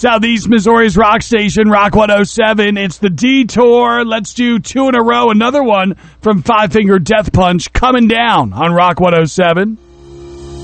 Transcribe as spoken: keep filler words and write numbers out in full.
Southeast Missouri's rock station, Rock one oh seven. It's the Detour. Let's do two in a row. Another one from Five Finger Death Punch coming down on Rock one oh seven.